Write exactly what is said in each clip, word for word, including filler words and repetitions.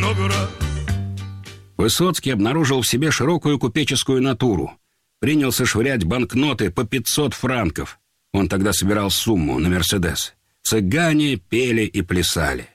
много раз. Высоцкий обнаружил в себе широкую купеческую натуру. Принялся швырять банкноты по пятьсот франков. Он тогда собирал сумму на «Мерседес». Цыгане пели и плясали.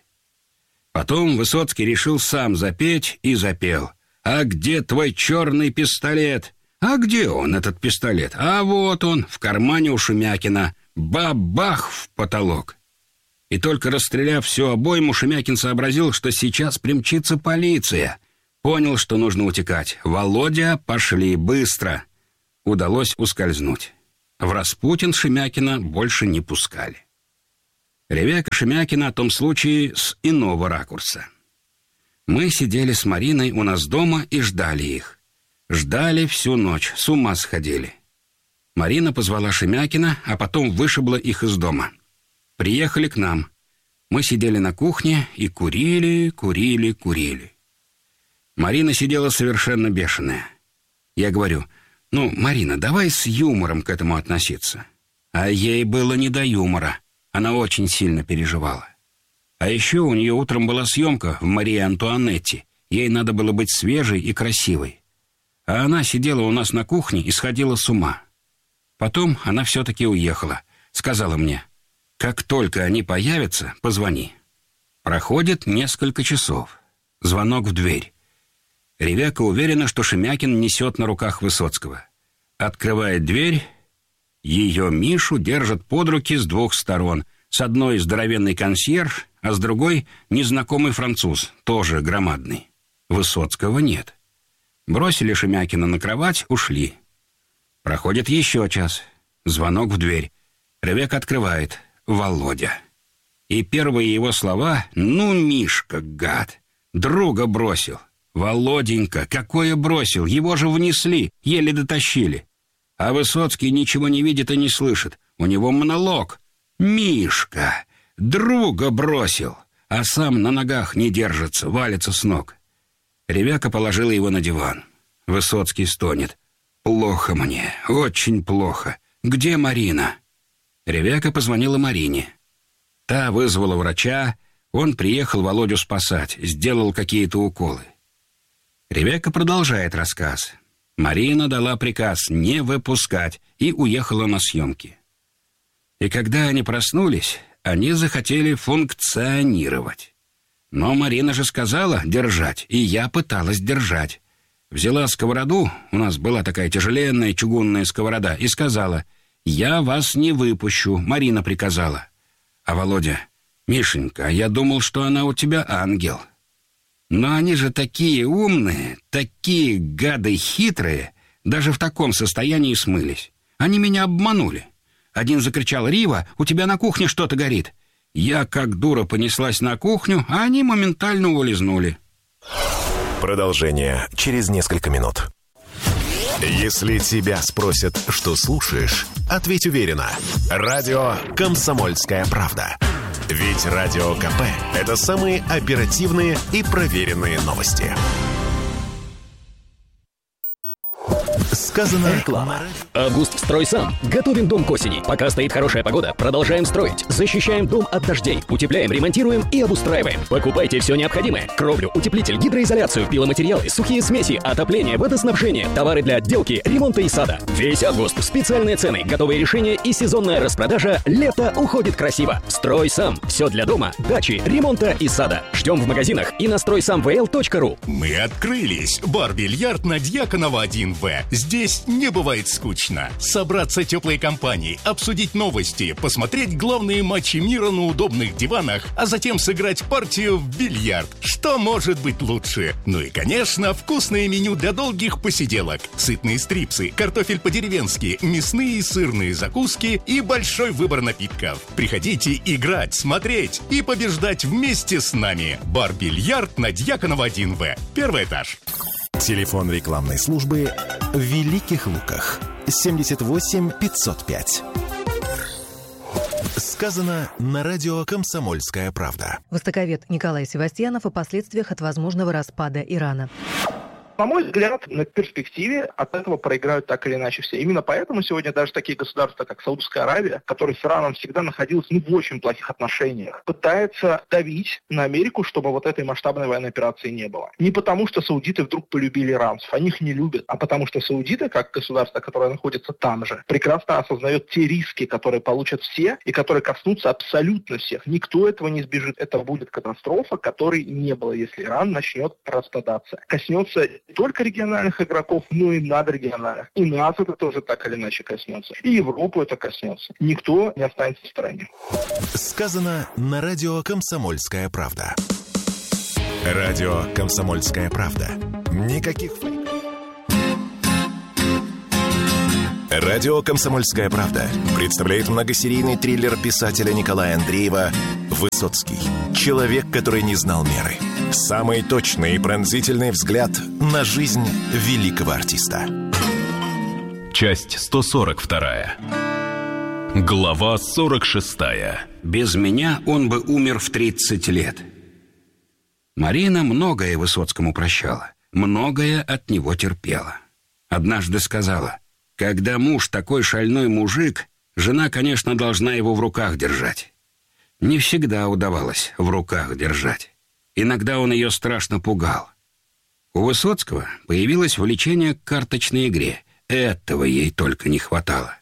Потом Высоцкий решил сам запеть и запел. «А где твой черный пистолет?» А где он, этот пистолет? А вот он, в кармане у Шемякина. Бабах в потолок. И только расстреляв всю обойму, Шемякин сообразил, что сейчас примчится полиция. Понял, что нужно утекать. «Володя, пошли, быстро!» Удалось ускользнуть. В Распутин Шемякина больше не пускали. Ревека Шемякина о том случае с иного ракурса. Мы сидели с Мариной у нас дома и ждали их. Ждали всю ночь, с ума сходили. Марина позвала Шемякина, а потом вышибла их из дома. Приехали к нам. Мы сидели на кухне и курили, курили, курили. Марина сидела совершенно бешеная. Я говорю: «Ну, Марина, давай с юмором к этому относиться». А ей было не до юмора. Она очень сильно переживала. А еще у нее утром была съемка в Марии Антуанетте. Ей надо было быть свежей и красивой. А она сидела у нас на кухне и сходила с ума. Потом она все-таки уехала. Сказала мне: «Как только они появятся, позвони». Проходит несколько часов. Звонок в дверь. Ревека уверена, что Шемякин несет на руках Высоцкого. Открывает дверь. Ее Мишу держат под руки с двух сторон. С одной здоровенный консьерж, а с другой незнакомый француз, тоже громадный. Высоцкого нет. Бросили Шемякина на кровать, ушли. Проходит еще час. Звонок в дверь. Ревека открывает. Володя. И первые его слова: «Ну, Мишка, гад, друга бросил». Володенька, какое бросил? Его же внесли, еле дотащили. А Высоцкий ничего не видит и не слышит. У него монолог. «Мишка, друга бросил», а сам на ногах не держится, валится с ног. Ревека положила его на диван. Высоцкий стонет: «Плохо мне, очень плохо. Где Марина?» Ревека позвонила Марине. Та вызвала врача, он приехал Володю спасать, сделал какие-то уколы. Ревека продолжает рассказ. Марина дала приказ не выпускать и уехала на съемки. И когда они проснулись, они захотели функционировать. Но Марина же сказала держать, и я пыталась держать. Взяла сковороду, у нас была такая тяжеленная чугунная сковорода, и сказала: «Я вас не выпущу», Марина приказала. А Володя: «Мишенька, я думал, что она у тебя ангел». Но они же такие умные, такие гады хитрые, даже в таком состоянии смылись. Они меня обманули. Один закричал: «Рива, у тебя на кухне что-то горит». Я как дура понеслась на кухню, а они моментально улизнули. Продолжение через несколько минут. Если тебя спросят, что слушаешь, ответь уверенно. Радио «Комсомольская правда». Ведь Радио КП – это самые оперативные и проверенные новости. Сказано реклама. Август строй сам. Готовим дом к осени. Пока стоит хорошая погода, продолжаем строить. Защищаем дом от дождей. Утепляем, ремонтируем и обустраиваем. Покупайте все необходимое: кровлю, утеплитель, гидроизоляцию, пиломатериалы, сухие смеси, отопление, водоснабжение, товары для отделки, ремонта и сада. Весь август специальные цены, готовые решения и сезонная распродажа. Лето уходит красиво. Строй сам. Все для дома, дачи, ремонта и сада. Ждем в магазинах и на строй сам вэ эл точка ру. Мы открылись. Бар-бильярд на Дьяконова один вэ. Здесь не бывает скучно. Собраться теплой компанией, обсудить новости, посмотреть главные матчи мира на удобных диванах, а затем сыграть партию в бильярд. Что может быть лучше? Ну и, конечно, вкусное меню для долгих посиделок. Сытные стрипсы, картофель по-деревенски, мясные и сырные закуски и большой выбор напитков. Приходите играть, смотреть и побеждать вместе с нами. Бар-бильярд на Дьяконова один вэ. Первый этаж. Телефон рекламной службы в Великих Луках. семьдесят восемь пятьсот пять. Сказано на радио «Комсомольская правда». Востоковед Николай Севастьянов о последствиях от возможного распада Ирана. на мой взгляд, на перспективе от этого проиграют так или иначе все. Именно поэтому сегодня даже такие государства, как Саудовская Аравия, которые с Ираном всегда находилась ну, в очень плохих отношениях, пытается давить на Америку, чтобы вот этой масштабной военной операции не было. Не потому, что саудиты вдруг полюбили иранцев, они их не любят, а потому что саудиты, как государство, которое находится там же, прекрасно осознает те риски, которые получат все и которые коснутся абсолютно всех. Никто этого не избежит. Это будет катастрофа, которой не было, если Иран начнет распадаться. Коснется не только региональных игроков, но и надрегиональных. И нас это тоже так или иначе коснется. И Европу это коснется. Никто не останется в стороне. Сказано на радио «Комсомольская правда». Радио «Комсомольская правда». Никаких фейков. Радио «Комсомольская правда» представляет многосерийный триллер писателя Николая Андреева «Высоцкий. Человек, который не знал меры». Самый точный и пронзительный взгляд на жизнь великого артиста. Часть сто сорок два. Глава сорок шесть. «Без меня он бы умер в тридцать лет». Марина многое Высоцкому прощала, многое от него терпела. Однажды сказала: «Когда муж такой шальной мужик, жена, конечно, должна его в руках держать». Не всегда удавалось в руках держать. Иногда он ее страшно пугал. У Высоцкого появилось влечение к карточной игре. Этого ей только не хватало.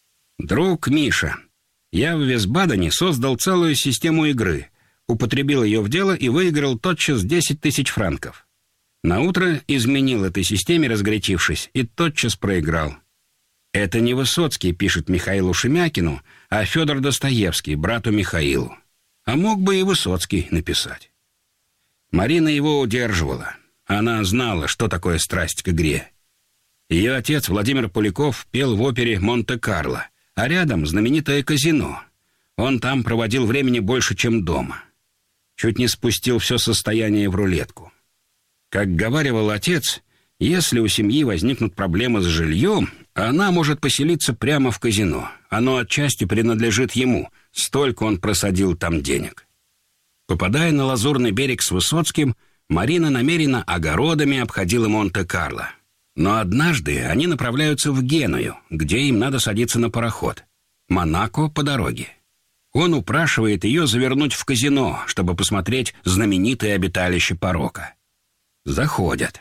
«Друг Миша, я в Висбадене создал целую систему игры, употребил ее в дело и выиграл тотчас десять тысяч франков. Наутро изменил этой системе, разгорячившись, и тотчас проиграл». Это не Высоцкий пишет Михаилу Шемякину, а Федор Достоевский, брату Михаилу. А мог бы и Высоцкий написать. Марина его удерживала. Она знала, что такое страсть к игре. Ее отец Владимир Поляков пел в опере «Монте-Карло», а рядом знаменитое казино. Он там проводил времени больше, чем дома. Чуть не спустил все состояние в рулетку. Как говаривал отец, если у семьи возникнут проблемы с жильем, она может поселиться прямо в казино. Оно отчасти принадлежит ему, столько он просадил там денег. Попадая на Лазурный берег с Высоцким, Марина намеренно огородами обходила Монте-Карло. Но однажды они направляются в Геную, где им надо садиться на пароход. Монако по дороге. Он упрашивает ее завернуть в казино, чтобы посмотреть знаменитое обиталище порока. Заходят.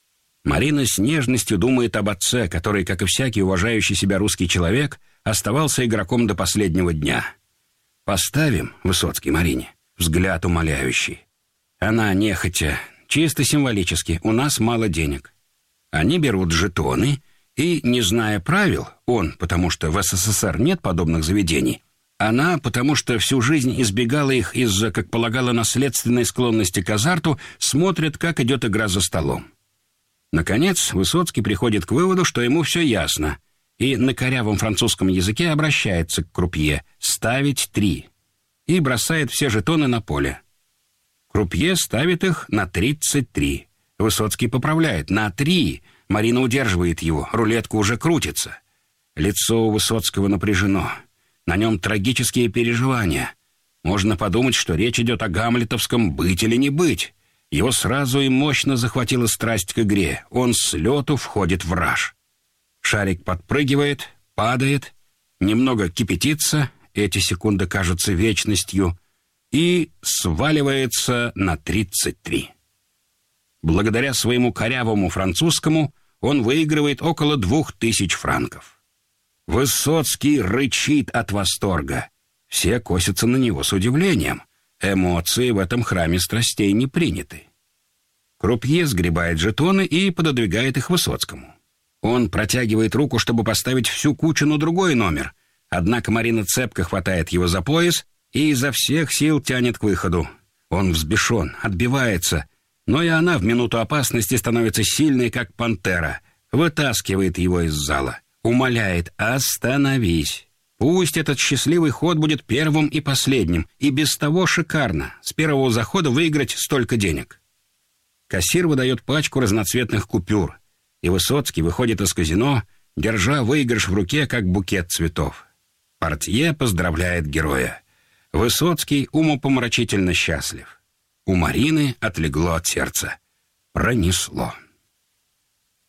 Марина с нежностью думает об отце, который, как и всякий уважающий себя русский человек, оставался игроком до последнего дня. «Поставим, Высоцкий, Марине?» Взгляд умоляющий. Она нехотя, чисто символически: «У нас мало денег». Они берут жетоны и, не зная правил, он, потому что в СССР нет подобных заведений, она, потому что всю жизнь избегала их из-за, как полагала, наследственной склонности к азарту, смотрит, как идет игра за столом. Наконец, Высоцкий приходит к выводу, что ему все ясно, и на корявом французском языке обращается к крупье «ставить три» и бросает все жетоны на поле. Крупье ставит их на тридцать три. Высоцкий поправляет: «На три». Марина удерживает его, рулетка уже крутится. Лицо у Высоцкого напряжено. На нем трагические переживания. Можно подумать, что речь идет о гамлетовском «быть или не быть». Его сразу и мощно захватила страсть к игре. Он с лету входит в раж. Шарик подпрыгивает, падает, немного кипятится, эти секунды кажутся вечностью, и сваливается на тридцать три. Благодаря своему корявому французскому он выигрывает около двух тысяч франков. Высоцкий рычит от восторга. Все косятся на него с удивлением. Эмоции в этом храме страстей не приняты. Крупье сгребает жетоны и пододвигает их Высоцкому. Он протягивает руку, чтобы поставить всю кучу на другой номер, однако Марина цепко хватает его за пояс и изо всех сил тянет к выходу. Он взбешен, отбивается, но и она в минуту опасности становится сильной, как пантера, вытаскивает его из зала, умоляет: «Остановись». Пусть этот счастливый ход будет первым и последним, и без того шикарно с первого захода выиграть столько денег. Кассир выдает пачку разноцветных купюр, и Высоцкий выходит из казино, держа выигрыш в руке, как букет цветов. Портье поздравляет героя. Высоцкий умопомрачительно счастлив. У Марины отлегло от сердца. Пронесло.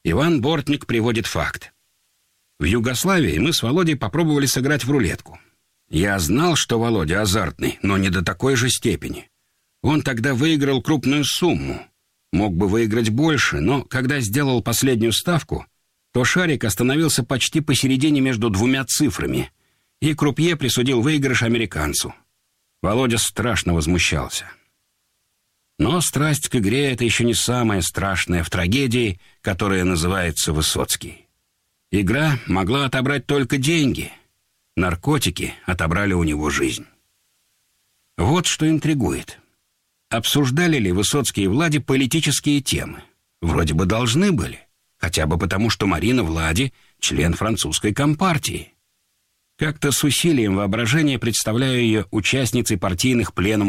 Иван Бортник приводит факт. В Югославии мы с Володей попробовали сыграть в рулетку. Я знал, что Володя азартный, но не до такой же степени. Он тогда выиграл крупную сумму. Мог бы выиграть больше, но когда сделал последнюю ставку, то шарик остановился почти посередине между двумя цифрами, и крупье присудил выигрыш американцу. Володя страшно возмущался. Но страсть к игре — это еще не самое страшное в трагедии, которая называется Высоцкий. Игра могла отобрать только деньги. Наркотики отобрали у него жизнь. Вот что интригует. Обсуждали ли Высоцкий и Влади политические темы? Вроде бы должны были. Хотя бы потому, что Марина Влади — член французской компартии. Как-то с усилием воображения представляю ее участницей партийных пленумов